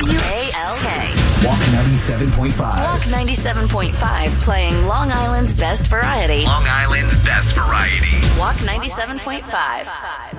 WALK. Walk 97.5. Walk 97.5, playing Long Island's best variety. Long Island's best variety. Walk 97.5.